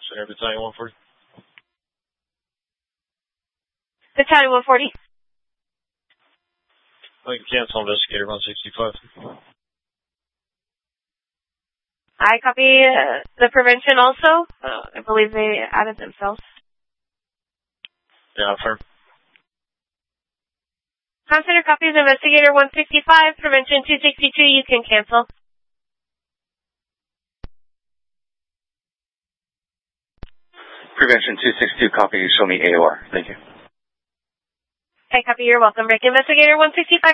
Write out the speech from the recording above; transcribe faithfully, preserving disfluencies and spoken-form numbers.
Center Battalion one forty. Battalion one forty. I can cancel Investigator one sixty-five. I copy uh, the prevention also. Uh, I believe they added themselves. Yeah, firm. Comm Center copies Investigator one sixty-five, Prevention two sixty-two, you can cancel. Prevention two sixty-two, copy, show me A O R. Thank you. I copy, you're welcome. Break Investigator one sixty-five.